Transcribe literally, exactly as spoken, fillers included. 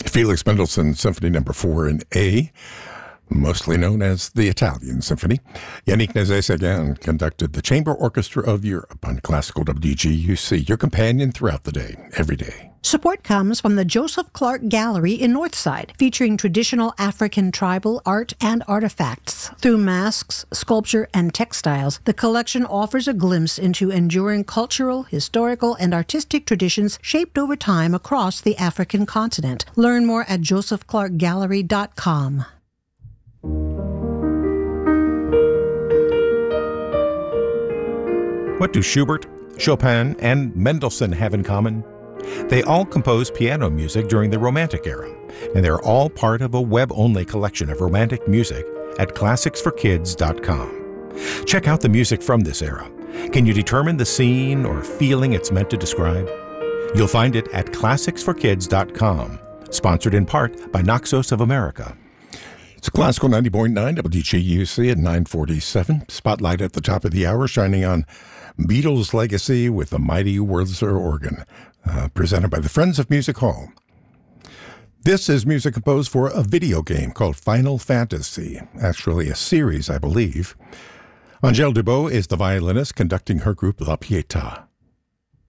Felix Mendelssohn Symphony Number Four in A, mostly known as the Italian Symphony. Yannick Nézet-Séguin conducted the Chamber Orchestra of Europe on Classical W G U C, your companion throughout the day, every day. Support comes from the Joseph Clark Gallery in Northside, featuring traditional African tribal art and artifacts. Through masks, sculpture, and textiles, the collection offers a glimpse into enduring cultural, historical, and artistic traditions shaped over time across the African continent. Learn more at joseph clark gallery dot com. What do Schubert, Chopin, and Mendelssohn have in common? They all composed piano music during the Romantic era, and they're all part of a web-only collection of romantic music at classics for kids dot com. Check out the music from this era. Can you determine the scene or feeling it's meant to describe? You'll find it at classics for kids dot com, sponsored in part by Naxos of America. It's Classical ninety point nine W G U C at nine forty-seven. Spotlight at the top of the hour, shining on Beatles' legacy with the mighty Wurlitzer organ, uh, presented by the Friends of Music Hall. This is music composed for a video game called Final Fantasy, actually a series, I believe. Angèle Dubos is the violinist conducting her group La Pietà.